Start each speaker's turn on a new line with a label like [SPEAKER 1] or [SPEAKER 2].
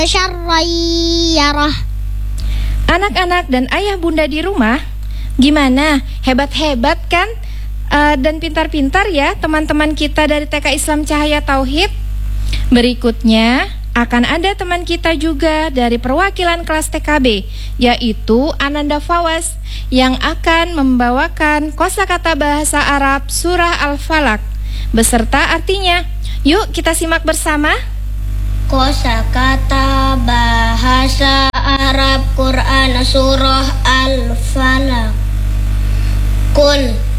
[SPEAKER 1] syarran yarah.
[SPEAKER 2] Anak-anak dan ayah bunda di rumah, gimana? Hebat-hebat kan? Dan pintar-pintar ya teman-teman kita dari TK Islam Cahaya Tauhid. Berikutnya akan ada teman kita juga dari perwakilan kelas TKB, yaitu Ananda Fawas, yang akan membawakan kosakata bahasa Arab surah Al-Falaq beserta artinya. Yuk kita simak bersama.
[SPEAKER 1] Kosakata bahasa Arab Quran surah Al-Falaq. Kul